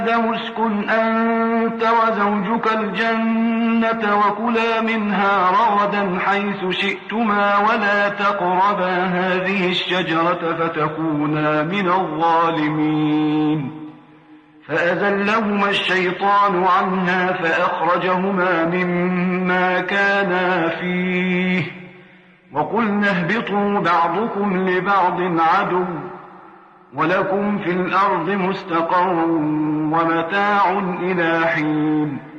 اسكن أنت وزوجك الجنة وكلا منها رغدا حيث شئتما ولا تقربا هذه الشجرة فتكونا من الظالمين. فأزلهما الشيطان عنها فأخرجهما مما كانا فيه وقلنا اهبطوا بعضكم لبعض عدو ولكم في الأرض مستقر ومتاع إلى حين.